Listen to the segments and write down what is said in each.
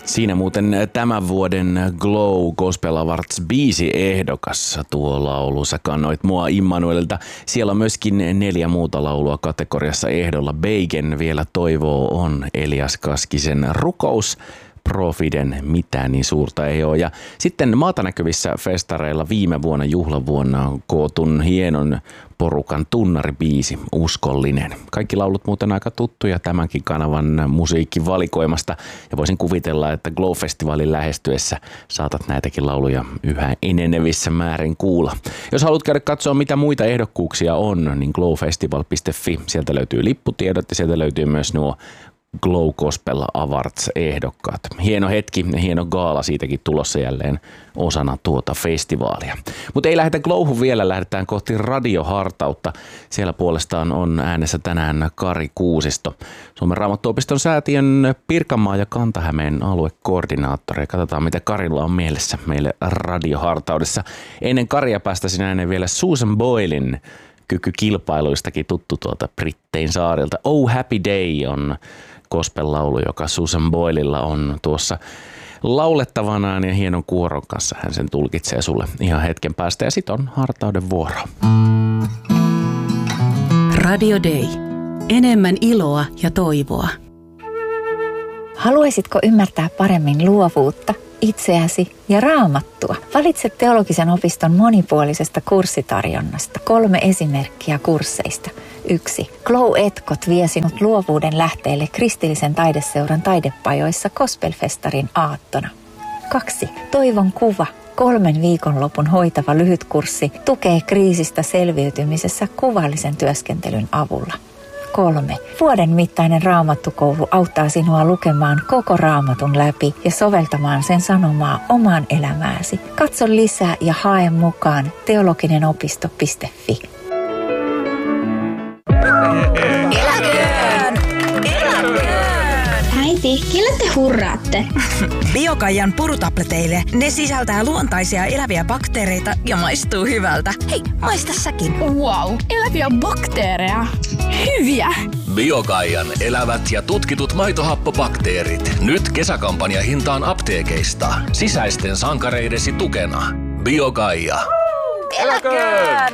Siinä muuten tämän vuoden Glow Gospel Awards -biisi-ehdokas tuo laulu. Sä kannoit mua Immanuelilta. Siellä on myöskin 4 muuta laulua kategoriassa ehdolla. Bacon vielä toivoo on Elias Kaskisen Rukous. Profiden mitään niin suurta ei ole. Ja sitten maata näkyvissä festareilla viime vuonna juhlavuonna kootun hienon porukan tunnaribiisi Uskollinen. Kaikki laulut muuten aika tuttuja tämänkin kanavan musiikkivalikoimasta ja voisin kuvitella, että Glow-festivaalin lähestyessä saatat näitäkin lauluja yhä enenevissä määrin kuulla. Jos haluat käydä katsoa mitä muita ehdokkuuksia on, niin glowfestival.fi, sieltä löytyy lipputiedot ja sieltä löytyy myös nuo Glow Gospel Awards-ehdokkaat. Hieno hetki ja hieno gaala siitäkin tulossa jälleen osana tuota festivaalia. Mutta ei lähdetä Glowhun vielä, lähdetään kohti radiohartautta. Siellä puolestaan on äänessä tänään Kari Kuusisto, Suomen Raamattuopiston säätiön Pirkanmaa ja Kanta-Hämeen aluekoordinaattori. Katsotaan mitä Karilla on mielessä meille radiohartaudessa. Ennen Karia päästäisin ääneen vielä Susan Boylen kykykilpailuistakin tuttu tuolta Brittein saarilta. Oh Happy Day on gospel-laulu, joka Susan Boylella on tuossa laulettavanaan ja hienon kuoron kanssa. Hän sen tulkitsee sulle ihan hetken päästä ja sit on hartauden vuoro. Radio Day. Enemmän iloa ja toivoa. Haluaisitko ymmärtää paremmin luovuutta, itseäsi ja Raamattua? Valitse teologisen opiston monipuolisesta kurssitarjonnasta 3 esimerkkiä kursseista. 1. Glow-etkot vie sinut luovuuden lähteelle kristillisen taideseuran taidepajoissa Gospelfestarin aattona. 2. Toivon kuva. 3 viikonlopun hoitava lyhytkurssi tukee kriisistä selviytymisessä kuvallisen työskentelyn avulla. 3. Vuoden mittainen raamattukoulu auttaa sinua lukemaan koko raamatun läpi ja soveltamaan sen sanomaa omaan elämääsi. Katso lisää ja hae mukaan teologinenopisto.fi. Äiti, kelle te hurraatte? Biokaijan purutableteille. Ne sisältää luontaisia eläviä bakteereita ja maistuu hyvältä. Hei, maista säkin. Wow, eläviä bakteereja. Hyviä! Biokaijan elävät ja tutkitut maitohappobakteerit. Nyt kesäkampanjahintaan apteekeista. Sisäisten sankareidesi tukena. Biokaija. Eläköön!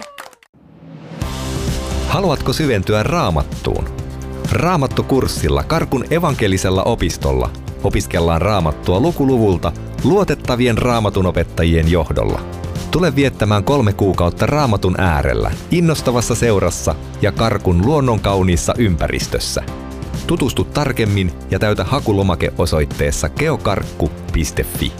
Haluatko syventyä Raamattuun? Raamattukurssilla Karkun evankelisella opistolla opiskellaan Raamattua lukuluvulta luotettavien raamatunopettajien johdolla. Tule viettämään 3 kuukautta Raamatun äärellä, innostavassa seurassa ja Karkun luonnonkauniissa ympäristössä. Tutustu tarkemmin ja täytä hakulomake osoitteessa geokarkku.fi.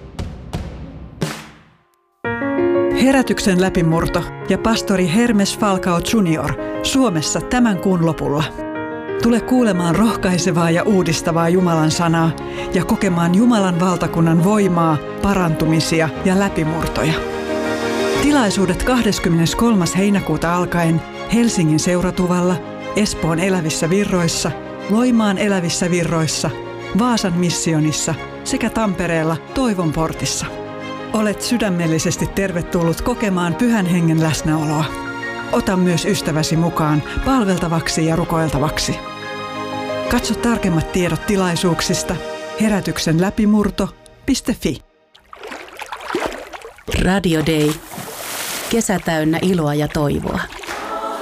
Herätyksen läpimurto ja pastori Hermes Falcao Jr. Suomessa tämän kuun lopulla. Tule kuulemaan rohkaisevaa ja uudistavaa Jumalan sanaa ja kokemaan Jumalan valtakunnan voimaa, parantumisia ja läpimurtoja. Tilaisuudet 23. heinäkuuta alkaen Helsingin Seuratuvalla, Espoon Elävissä Virroissa, Loimaan Elävissä Virroissa, Vaasan Missionissa sekä Tampereella Toivon portissa. Olet sydämellisesti tervetullut kokemaan Pyhän Hengen läsnäoloa. Ota myös ystäväsi mukaan palveltavaksi ja rukoiltavaksi. Katso tarkemmat tiedot tilaisuuksista herätyksenläpimurto.fi. Radio Day. Kesä täynnä iloa ja toivoa.